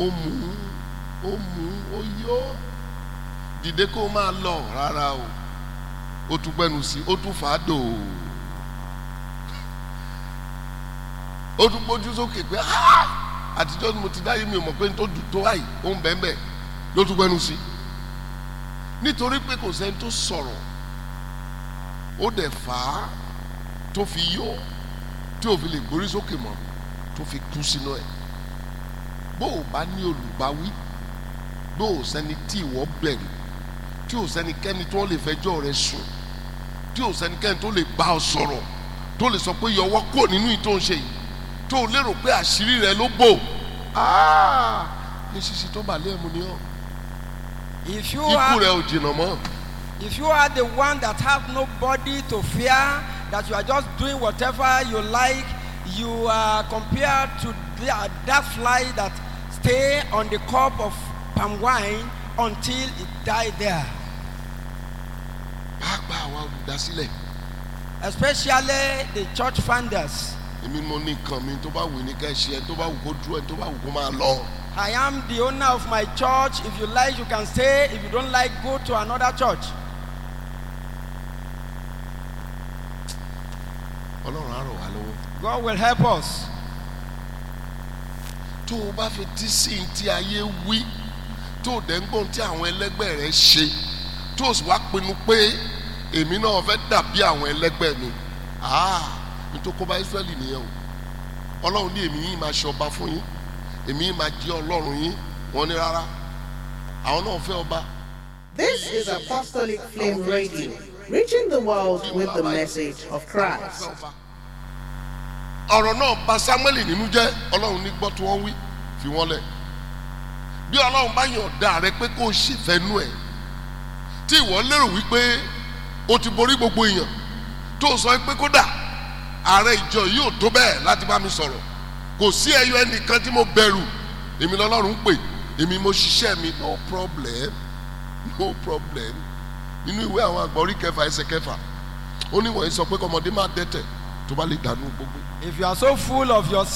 ó mú ó yọ dìde kó máa lọ rárá o, ó tún gbẹnu sí, ó tún fàádò, ó tún gbójú sókè pé àtijọ́ ni mo ti dáyé mi ò mọ̀ pé n tó dùn tó wáyé ó ń bẹ́ẹ̀ ló tún gbẹnu sí, nítorí pé kò sẹ́ni tó sọ̀rọ̀ ó dẹ̀ fà á tó fi yọ tí ò fi lè gbórí sókè mọ́ tó fi kú sínú ẹ̀. bó o bá ní olùbáwí, bó o sẹ́ni tí ìwọ bẹ̀rù, tí o sẹ́nikẹ́ni tó lè fẹjọ́ rẹ sùn, tí o sẹ́nikẹ́ni tó lè bá ọ sọ̀rọ̀, tó lè sọ pé yọwọ́ kò nínú ìtò ń ṣe yìí, tó o lérò pé àṣírí rẹ ló bò ní ṣíṣí tó bà lé ẹ̀mú ni ọ́. Ikú rẹ ò jìnnà mọ́. If you are the one that have nobody to fear, that you are just doing whatever you like, you are compared to that fly that stay on the cup of palm wine until it died there. Pàápàá àwọn olùdásílẹ̀. Especially the church founders. Èmi mo ní nǹkan mi tó bá wù ní ká ṣe ẹ tó bá wù kó dúró ẹ tó bá wù kó máa lọ. I am the owner of my church. If you like, you can stay. If you don't like, go to another church. Ọlọ́run á ràn wá lọ́wọ́. God will help us. Tó o bá fi tí sí ti ayé wí, tó o dẹ̀ ń gbọ́n tí àwọn ẹlẹ́gbẹ́ rẹ ṣe, tó o sì wá pinnu pé èmi náà fẹ́ dàbí àwọn ẹlẹ́gbẹ́ mi, nítorí kó bá Ísírẹ́lì nìyẹn o. Ọlọ́run ní èmi yìí máa ṣe ọba fún yín, èmi yìí máa jẹ́ Ọlọ́run yín. Wọ́n ní rárá, àwọn náà fẹ́ ọba. This is Apostolic Flame Radio, reaching the world with the message of Christ. Ọ̀rọ̀ náà bà Sámúẹ́lì nínú jẹ́. Ọlọ́run ní gbọ́ tí wọ́n wí, fi wọ́n lẹ̀. Bí Ọlọ́run bá yàn ọ̀dà rẹ pé kó o ṣèfẹ́nu ẹ̀, tí ìwọ lérò wípé o ti borí gbogbo èèyàn, tó o sọ pé kódà ààrẹ ìjọ yóò tó bẹ́ẹ̀ láti bá mi sọ̀rọ̀, kò sí ẹyọ ẹnìkan tí mo bẹ̀rù, èmi lọ́lọ́run pè, èmi mo ṣiṣẹ́ mi, no problem, no problem. Nínú ìwé àwọn àgbà orí 6 ẹsẹ̀ 6, ó ní wọ̀nyí sọ pé kọ́mọdé má dẹ́tẹ̀ tó bá lè dànù gbogbo. If you are so full of yourself,